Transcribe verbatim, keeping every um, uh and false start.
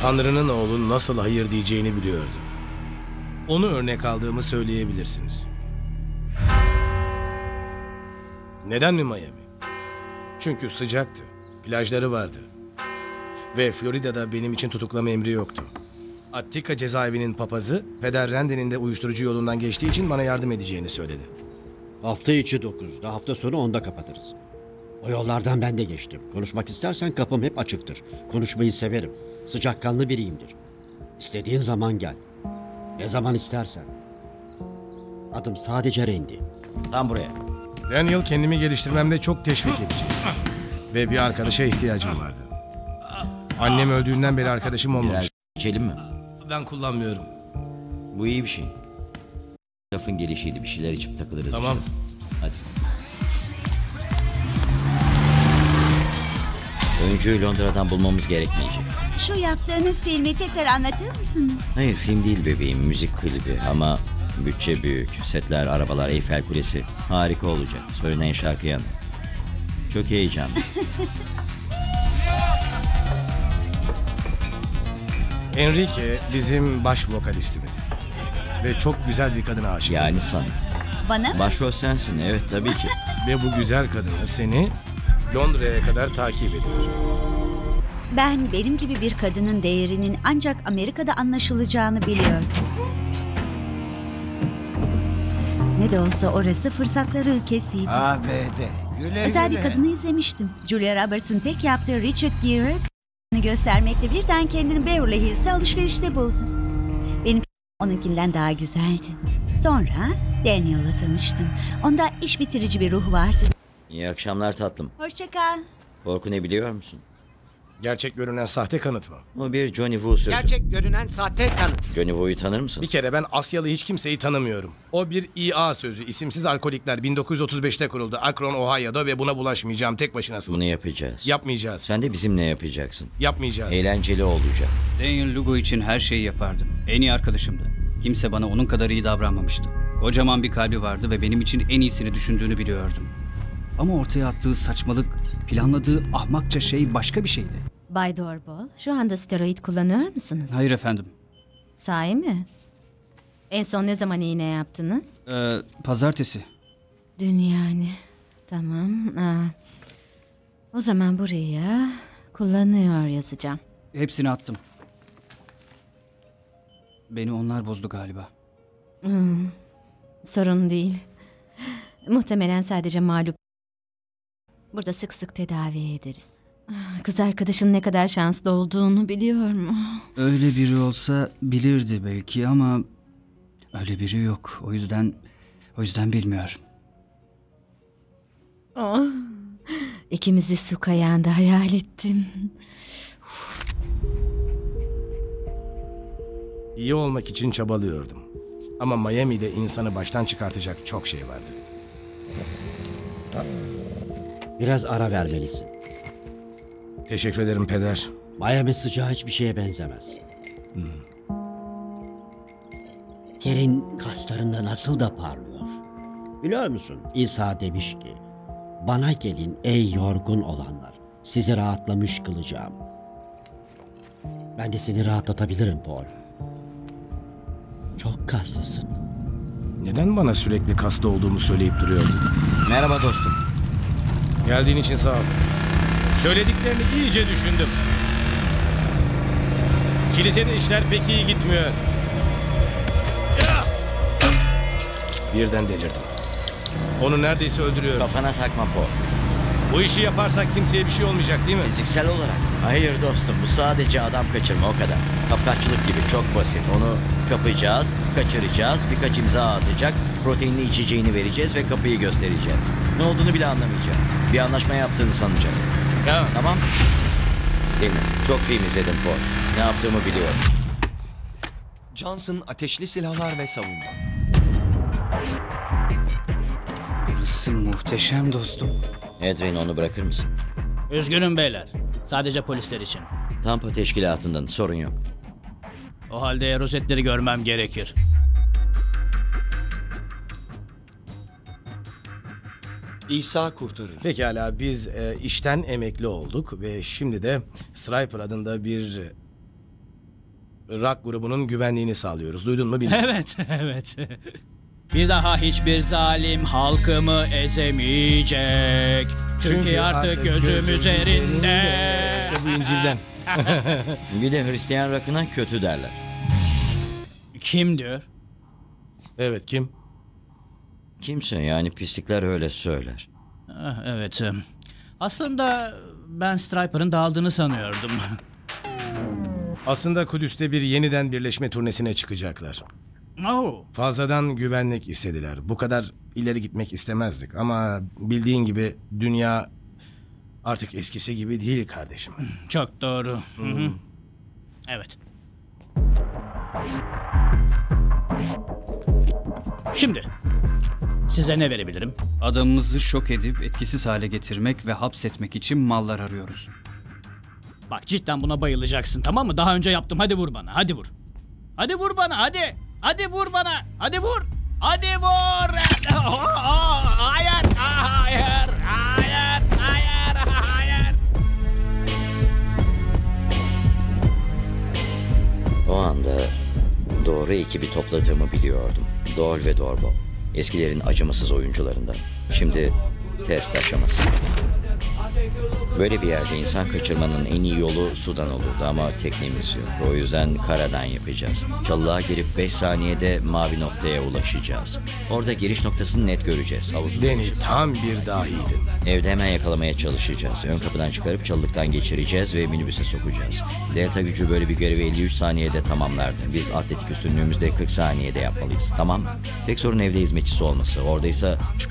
Tanrı'nın oğlu nasıl hayır diyeceğini biliyordu. Onu örnek aldığımı söyleyebilirsiniz. Neden mi Miami? Çünkü sıcaktı, plajları vardı. Ve Florida'da benim için tutuklama emri yoktu. Attica cezaevinin papazı, Peder Randy'nin de uyuşturucu yolundan geçtiği için bana yardım edeceğini söyledi. Hafta içi dokuzda, hafta sonu onda kapatırız. O yollardan ben de geçtim. Konuşmak istersen kapım hep açıktır. Konuşmayı severim. Sıcakkanlı biriyimdir. İstediğin zaman gel. Ne zaman istersen. Adım sadece Randy. Tam buraya. Daniel kendimi geliştirmemde çok teşvik edici. Ve bir arkadaşa ihtiyacım vardı. Annem öldüğünden beri arkadaşım olmamış. Birer içelim mi? Ben kullanmıyorum. Bu iyi bir şey. Lafın gelişiydi, bir şeyler içip takılırız. Tamam. Hadi. Oyuncuyu Londra'dan bulmamız gerekmeyecek. Şu yaptığınız filmi tekrar anlatır mısınız? Hayır, film değil bebeğim, müzik klibi ama bütçe büyük. Setler, arabalar, Eyfel Kulesi. Harika olacak. Söylenen şarkıyı anlat. Çok heyecanlı. Enrique bizim baş vokalistimiz. Ve çok güzel bir kadına aşık. Yani sana. Bana mı? Başrol sensin, evet tabii ki. Ve bu güzel kadını seni Londra'ya kadar takip ediyor. Ben benim gibi bir kadının değerinin ancak Amerika'da anlaşılacağını biliyordum. Ne de olsa orası fırsatlar ülkesiydi. A B D. Güle Özel bir güle. kadını izlemiştim. Julia Roberts'ın tek yaptığı Richard Gere'ı göstermekle birden kendini Beverly Hills'te alışverişte buldu. Benim onunkinden daha güzeldi. Sonra Daniel'la tanıştım. Onda iş bitirici bir ruh vardı. İyi akşamlar tatlım. Hoşça kal. Korku ne biliyor musun? Gerçek görünen sahte kanıt mı? O bir Johnny Woo sözü. Gerçek görünen sahte kanıt. Johnny Woo'yu tanır mısın? Bir kere ben Asyalı hiç kimseyi tanımıyorum. O bir İ A sözü. İsimsiz alkolikler bin dokuz yüz otuz beşte kuruldu. Akron, Ohio'da ve buna bulaşmayacağım. Tek başınasın. Bunu yapacağız. Yapmayacağız. Sen de bizimle yapacaksın. Yapmayacağız. Eğlenceli olacak. Daniel Lugo için her şeyi yapardım. En iyi arkadaşımdı. Kimse bana onun kadar iyi davranmamıştı. Kocaman bir kalbi vardı ve benim için en iyisini düşündüğünü biliyordum. Ama ortaya attığı saçmalık, planladığı ahmakça şey başka bir şeydi. Bay Dorbol, şu anda steroid kullanıyor musunuz? Hayır efendim. Sahi mi? En son ne zaman iğne yaptınız? Ee, pazartesi. Dün yani. Tamam. Aa, o zaman buraya kullanıyor yazacağım. Hepsini attım. Beni onlar bozdu galiba. Hmm, sorun değil. Muhtemelen sadece mağlup. Burada sık sık tedavi ederiz. Ah, kız arkadaşın ne kadar şanslı olduğunu biliyor mu? Öyle biri olsa bilirdi belki ama öyle biri yok. O yüzden o yüzden bilmiyor. Oh, ikimizi su kayağında hayal ettim. İyi olmak için çabalıyordum. Ama Miami'de insanı baştan çıkartacak çok şey vardı. Biraz ara vermelisin. Teşekkür ederim peder. Miami sıcağı hiçbir şeye benzemez. Terin kaslarında nasıl da parlıyor. Biliyor musun? İsa demiş ki, bana gelin ey yorgun olanlar, sizi rahatlamış kılacağım. Ben de seni rahatlatabilirim Paul. Çok kaslısın. Neden bana sürekli kaslı olduğumu söyleyip duruyordun? Merhaba dostum. Geldiğin için sağ ol. Söylediklerini iyice düşündüm. Kilisede işler pek iyi gitmiyor. Ya! Birden delirdim. Onu neredeyse öldürüyorum. Kafana takma Paul. Bu işi yaparsak kimseye bir şey olmayacak değil mi? Fiziksel olarak. Hayır dostum, bu sadece adam kaçırma o kadar. Kapkaççılık gibi çok basit. Onu kapacağız, kaçıracağız, birkaç imza atacak, proteinli içeceğini vereceğiz ve kapıyı göstereceğiz. Ne olduğunu bile anlamayacak. Bir anlaşma yaptığını sanacak. Ya. Tamam. Değil mi? Çok film izledim Paul. Ne yaptığımı biliyorum. Johnson ateşli silahlar ve savunma. Burası muhteşem dostum. Adrian, onu bırakır mısın? Üzgünüm beyler. Sadece polisler için. Tampa teşkilatından sorun yok. O halde rozetleri görmem gerekir. İsa kurtarır. Pekala biz e, işten emekli olduk ve şimdi de Striper adında bir rock grubunun güvenliğini sağlıyoruz. Duydun mu bilmiyorum. Evet, evet. Bir daha hiçbir zalim halkımı ezemeyecek. Çünkü, artık, gözüm, üzerinde. İşte bu İncil'den. Bir de Hristiyan rock'ına kötü derler. Kim diyor? Evet, kim? Kimse, yani pislikler öyle söyler. Ah, evet. Aslında ben Stryper'ın dağıldığını sanıyordum. Aslında Kudüs'te bir yeniden birleşme turnesine çıkacaklar. Oh. Fazladan güvenlik istediler. Bu kadar ileri gitmek istemezdik ama bildiğin gibi dünya artık eskisi gibi değil kardeşim. Çok doğru. Hı hı. Evet. Şimdi size ne verebilirim? Adamımızı şok edip etkisiz hale getirmek ve hapsetmek için mallar arıyoruz. Bak cidden buna bayılacaksın, tamam mı? Daha önce yaptım. Hadi vur bana. Hadi vur. Hadi vur bana. Hadi. Hadi vur bana. Hadi vur. Hadi vur. Hayır. Hayır. Hayır. Hayır. Hayır. O anda doğru ekibi topladığımı biliyordum. Dol ve Dorbo. Eskilerin acımasız oyuncularından. Şimdi test aşaması. Böyle bir yerde insan kaçırmanın en iyi yolu sudan olurdu ama teknemiz yok. O yüzden karadan yapacağız. Çalılığa girip beş saniyede mavi noktaya ulaşacağız. Orada giriş noktasını net göreceğiz. Havuzu Deni tam bir dahiydin. Evde hemen yakalamaya çalışacağız. Ön kapıdan çıkarıp çalılıktan geçireceğiz ve minibüse sokacağız. Delta gücü böyle bir görevi elli üç saniyede tamamlardı. Biz atletik üstünlüğümüzde kırk saniyede yapmalıyız. Tamam mı? Tek sorun evde hizmetçisi olması. Oradaysa çıkar